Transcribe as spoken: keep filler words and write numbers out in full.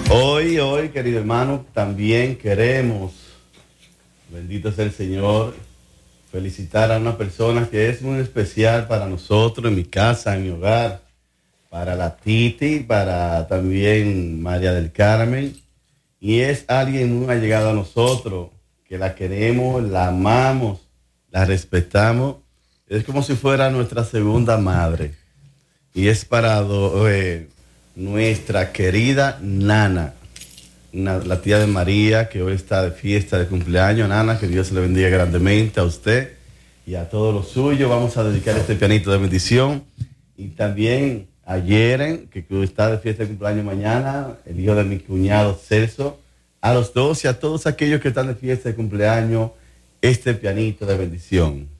Hoy, hoy, querido hermano, también queremos, bendito sea el Señor, felicitar a una persona que es muy especial para nosotros, en mi casa, en mi hogar, para la Titi, para también María del Carmen, y es alguien muy allegado a nosotros, que la queremos, la amamos, la respetamos, es como si fuera nuestra segunda madre, y es para do, eh, nuestra querida Nana, una, la tía de María, que hoy está de fiesta de cumpleaños. Nana, que Dios le bendiga grandemente a usted y a todos los suyos. Vamos a dedicar este pianito de bendición. Y también a Yeren, que está de fiesta de cumpleaños mañana, el hijo de mi cuñado Celso. A los dos y a todos aquellos que están de fiesta de cumpleaños, este pianito de bendición.